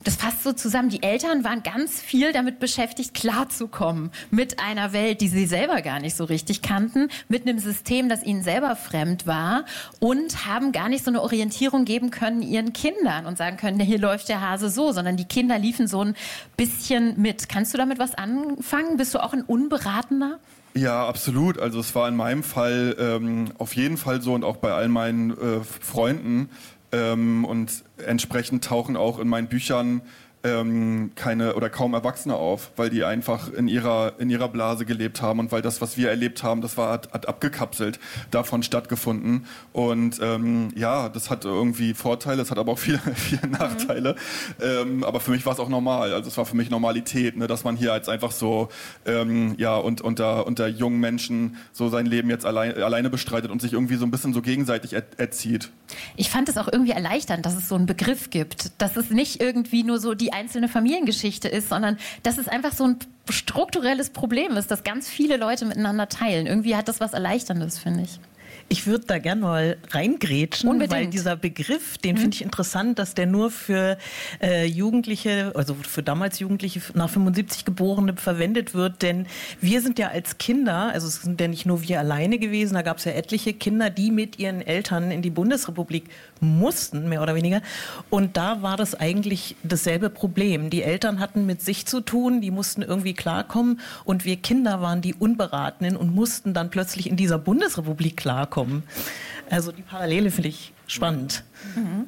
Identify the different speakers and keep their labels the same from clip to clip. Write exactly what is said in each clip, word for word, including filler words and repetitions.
Speaker 1: Das fasst so zusammen. Die Eltern waren ganz viel damit beschäftigt, klarzukommen mit einer Welt, die sie selber gar nicht so richtig kannten, mit einem System, das ihnen selber fremd war und haben gar nicht so eine Orientierung geben können ihren Kindern und sagen können, hier läuft der Hase so, sondern die Kinder liefen so ein bisschen mit. Kannst du damit was anfangen? Bist du auch ein Unberatener?
Speaker 2: Ja, absolut. Also es war in meinem Fall ähm, auf jeden Fall so und auch bei all meinen äh, Freunden. Ähm, und entsprechend tauchen auch in meinen Büchern ähm, keine oder kaum Erwachsene auf, weil die einfach in ihrer in ihrer Blase gelebt haben und weil das, was wir erlebt haben, das war hat, hat abgekapselt davon stattgefunden. Und ähm, ja, das hat irgendwie Vorteile, das hat aber auch viele, viele Nachteile. Mhm. Ähm, aber für mich war es auch normal. Also es war für mich Normalität, ne, dass man hier jetzt einfach so ähm, ja und unter unter jungen Menschen so sein Leben jetzt allein, alleine bestreitet und sich irgendwie so ein bisschen so gegenseitig er, erzieht.
Speaker 1: Ich fand es auch irgendwie erleichternd, dass es so einen Begriff gibt, dass es nicht irgendwie nur so die einzelne Familiengeschichte ist, sondern dass es einfach so ein strukturelles Problem ist, das ganz viele Leute miteinander teilen. Irgendwie hat das was Erleichterndes, finde ich.
Speaker 3: Ich würde da gerne mal reingrätschen,
Speaker 1: Unbedingt.
Speaker 3: Weil dieser Begriff, den
Speaker 1: mhm.
Speaker 3: finde ich interessant, dass der nur für äh, Jugendliche, also für damals Jugendliche nach fünfundsiebzig Geborene verwendet wird, denn wir sind ja als Kinder, also es sind ja nicht nur wir alleine gewesen, da gab es ja etliche Kinder, die mit ihren Eltern in die Bundesrepublik mussten, mehr oder weniger, und da war das eigentlich dasselbe Problem. Die Eltern hatten mit sich zu tun, die mussten irgendwie klarkommen und wir Kinder waren die Unberatenen und mussten dann plötzlich in dieser Bundesrepublik klarkommen. Also die Parallele finde ich spannend.
Speaker 1: Mhm.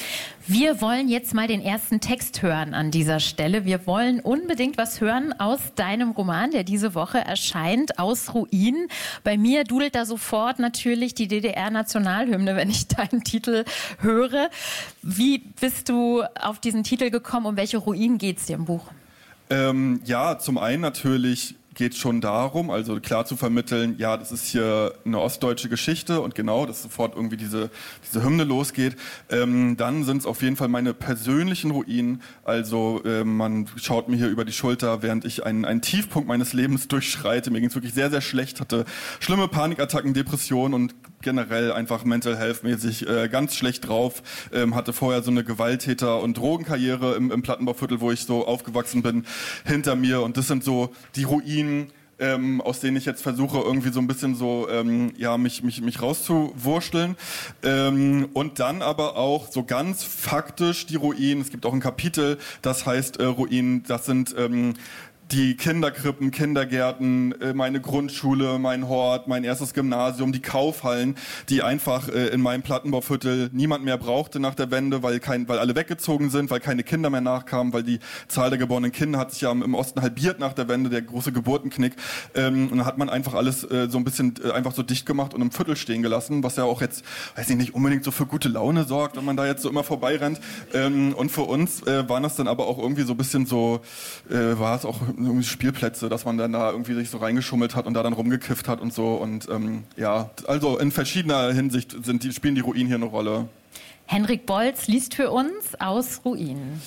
Speaker 1: Wir wollen jetzt mal den ersten Text hören an dieser Stelle. Wir wollen unbedingt was hören aus deinem Roman, der diese Woche erscheint, Aus Ruinen. Bei mir dudelt da sofort natürlich die D D R-Nationalhymne, wenn ich deinen Titel höre. Wie bist du auf diesen Titel gekommen? Um welche Ruinen geht es dir im Buch?
Speaker 2: Ähm, ja, zum einen natürlich geht schon darum, also klar zu vermitteln, ja, das ist hier eine ostdeutsche Geschichte und genau, dass sofort irgendwie diese, diese Hymne losgeht. Ähm, dann sind es auf jeden Fall meine persönlichen Ruinen, also äh, man schaut mir hier über die Schulter, während ich einen, einen Tiefpunkt meines Lebens durchschreite. Mir ging es wirklich sehr, sehr schlecht, hatte schlimme Panikattacken, Depressionen und generell einfach mental health mäßig äh, ganz schlecht drauf, ähm, hatte vorher so eine Gewalttäter- und Drogenkarriere im, im Plattenbauviertel, wo ich so aufgewachsen bin, hinter mir und das sind so die Ruinen, Ähm, aus denen ich jetzt versuche, irgendwie so ein bisschen so, ähm, ja, mich, mich, mich rauszuwurschteln. Ähm, und dann aber auch so ganz faktisch die Ruinen. Es gibt auch ein Kapitel, das heißt äh, Ruinen, das sind ähm, die Kinderkrippen, Kindergärten, meine Grundschule, mein Hort, mein erstes Gymnasium, die Kaufhallen, die einfach in meinem Plattenbauviertel niemand mehr brauchte nach der Wende, weil kein, weil alle weggezogen sind, weil keine Kinder mehr nachkamen, weil die Zahl der geborenen Kinder hat sich ja im Osten halbiert nach der Wende, der große Geburtenknick. Und dann hat man einfach alles so ein bisschen einfach so dicht gemacht und im Viertel stehen gelassen, was ja auch jetzt, weiß ich nicht, unbedingt so für gute Laune sorgt, wenn man da jetzt so immer vorbeirennt. Und für uns waren das dann aber auch irgendwie so ein bisschen so, war es auch irgendwie Spielplätze, dass man dann da irgendwie sich so reingeschummelt hat und da dann rumgekifft hat und so und ähm, ja, also in verschiedener Hinsicht sind die, spielen die Ruinen hier eine Rolle.
Speaker 1: Henrik Bolz liest für uns Aus Ruinen.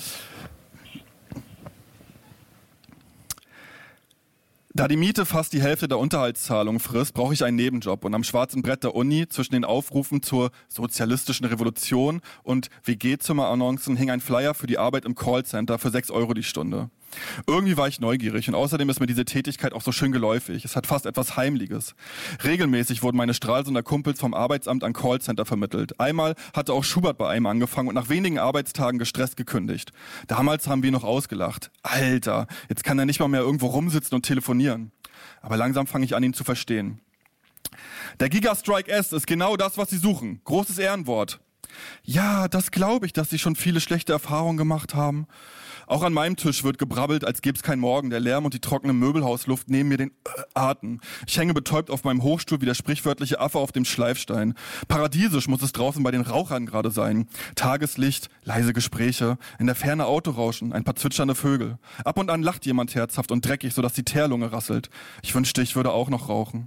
Speaker 2: Da die Miete fast die Hälfte der Unterhaltszahlung frisst, brauche ich einen Nebenjob. Und am schwarzen Brett der Uni zwischen den Aufrufen zur sozialistischen Revolution und W G-Zimmer-Annoncen hing ein Flyer für die Arbeit im Callcenter für sechs Euro die Stunde. Irgendwie war ich neugierig und außerdem ist mir diese Tätigkeit auch so schön geläufig. Es hat fast etwas Heimliches. Regelmäßig wurden meine Stralsunder Kumpels vom Arbeitsamt an Callcenter vermittelt. Einmal hatte auch Schubert bei einem angefangen und nach wenigen Arbeitstagen gestresst gekündigt. Damals haben wir noch ausgelacht. Alter, jetzt kann er nicht mal mehr irgendwo rumsitzen und telefonieren. Aber langsam fange ich an, ihn zu verstehen. Der Gigastrike S ist genau das, was Sie suchen. Großes Ehrenwort. Ja, das glaube ich, dass Sie schon viele schlechte Erfahrungen gemacht haben. Auch an meinem Tisch wird gebrabbelt, als gäbe es kein Morgen. Der Lärm und die trockene Möbelhausluft nehmen mir den äh, Atem. Ich hänge betäubt auf meinem Hochstuhl wie der sprichwörtliche Affe auf dem Schleifstein. Paradiesisch muss es draußen bei den Rauchern gerade sein. Tageslicht, leise Gespräche, in der Ferne Autorauschen, ein paar zwitschernde Vögel. Ab und an lacht jemand herzhaft und dreckig, sodass die Teerlunge rasselt. Ich wünschte, ich würde auch noch rauchen.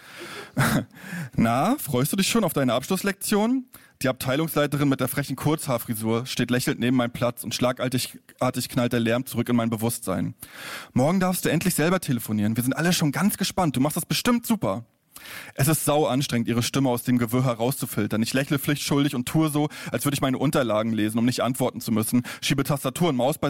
Speaker 2: Na, freust du dich schon auf deine Abschlusslektion? Die Abteilungsleiterin mit der frechen Kurzhaarfrisur steht lächelnd neben meinem Platz und schlagartig artig knallt der Lärm zurück in mein Bewusstsein. Morgen darfst du endlich selber telefonieren. Wir sind alle schon ganz gespannt. Du machst das bestimmt super. Es ist sau anstrengend, ihre Stimme aus dem Gewirr herauszufiltern. Ich lächle pflichtschuldig und tue so, als würde ich meine Unterlagen lesen, um nicht antworten zu müssen, schiebe Tastatur und Maus beiseite